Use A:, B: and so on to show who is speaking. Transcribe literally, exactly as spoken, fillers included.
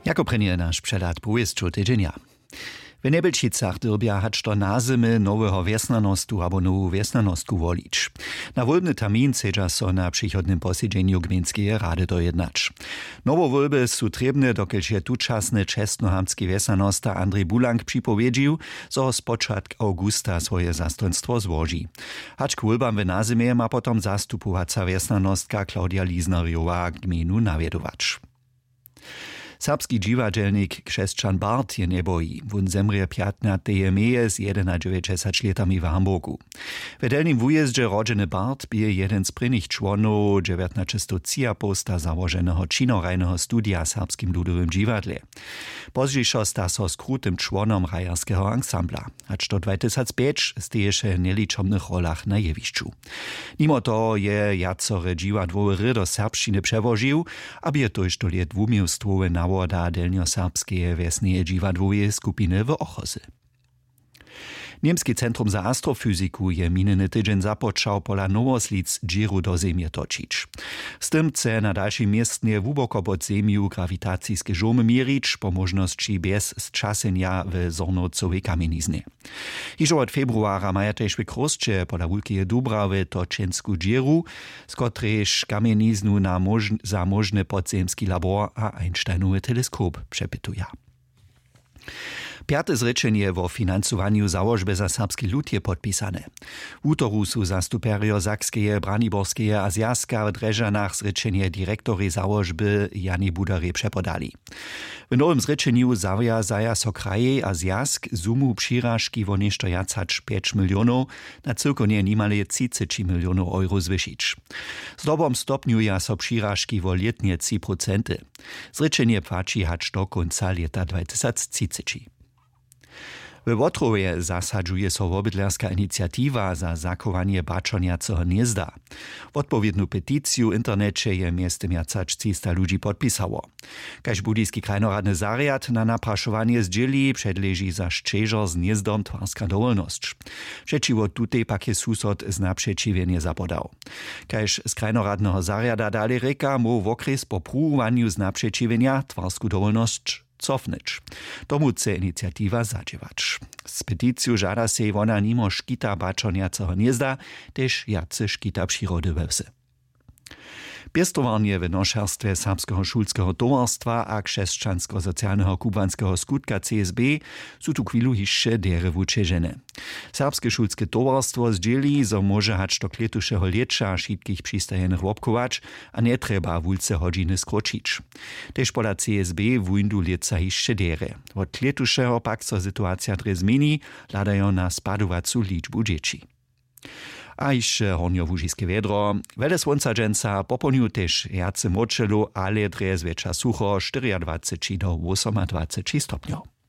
A: Jako prenie nasz przelat półistczu tydzienia. W Nebelčicach dyrbja hać to na zimy nowego wiesnanostu albo nową wiesnanostku wolić. Na wolbny termin sedza so na przychodnym posiedzeniu gmińskiej rady dojednać. Nowo wolby są trebne, dokąd się tuczasny czesnohamski wiesnanosta Andrzej Bulank przypowiedził, że z początku augusta swoje zastępstwo złoży. Hać k wolbam w nazymie ma potom zastupowaca wiesnanostka Klaudia Lisnerjowa gminu nawiedować. Serbski dziwadelnik Krzeszczan Bart je neboi. Wun zemrje piętnastego meje z dziewięćdziesięcioma latami w Hamburgu. W delnym wujeździe rodzeny Bart bije jeden z prynnych członów dziewiętnaście posta załoženého činorajného studia serbskim ludowym dziwadle. Pozdziejszo sta so skrutym członom rajarskiego ansambla. Acz do dwa tysiące pięć steje się w nieliczomnych rolach na jewiszczu. Mimo to je jacore dziwadłowy do serbszczyny przewoził, aby je to jeszcze liet wumiłstwowe na woda delnioserbskie wiesneje dziwadłowe skupiny w Ochosy. Niemskie Centrum za Astrofizyku je mininy tydzień zapoczął pola nowoslic dżiru do Ziemi toczyć. Z tym chce na dalszym miestnie głęboko pod ziemią grawitacyjskie żomy mierzyć po możności bez zczasenia w zornocowej kamienizny. Hiżo od februara maja też w Kroscie pola Wulkieje Dubrawy toczensku dżiru, z którejż kamieniznu na moż- za możny podziemski labor a Einsteinowy teleskop przepytuje. Piate zrečenje o financowaniu założby za serbski lud je podpisane. W utoru su zastuperio Sakskeje, Braniborskeje a Zjazka w Dreżanach zrečenje direktory założby Jani Budary przepodali. W nowym zrečeniu zawiązaja so kraje a Zjazk sumu přiražki o nešto jacać pięć milionów na cyrkonie nimale trzydzieści milionów euro zwyšić. Z dobom stopniuja so přiražki o letnie trzy procent. Zrečenje płaci hacz do końca lata dwa tysiące trzydzieści. W Wotrowie zasadzuje so wobydlerska inicjatywa za zachowanie baczoniacego gniezda. Odpowiednú petycju w internecie je miestem jacać trzysta ludzi podpisało. Kaž budijski krajnoradny zariad na napraszowanie zdzieli przedleży za szczerzo z gniezdom twarska dowolność. Przeciwo tutej pak je susod z naprzeciwienie zapodał. Kaž z krajnoradnego zariada dalej reka mu w okres po próbowaniu z naprzeciwienia twarsku dowolność cofnąć. Tomu chce inicjatywa zadziewać. Z petycją żada się ona nimo szkita baczoniacego gniezda, też jacy szkita przyrody we wsi. Piestowanie w noszarstwie serbskiego szulskiego towarstwa a krzeszczansko-socjalnego kubanskiego skutka C S B są tu chwilu jeszcze dere wučežene. Serbskie szulskie towarstwo zdzieli, że może hać do kletuszego lecza wszystkich przystajenych łopkować, a nie trzeba wulce godziny skročić. Też pola C S B wujndu leca jeszcze dere. Od kletuszego pak so sytuacja dre zmieni, ladają na spadowacu liczbu dzieci. A jeszcze horniowo-łužiskie wiedro. Wele słońca dżęca poponiu też jacy moczelu, ale dres wiecza sucho dwadzieścia cztery do dwadzieścia osiem stopniów.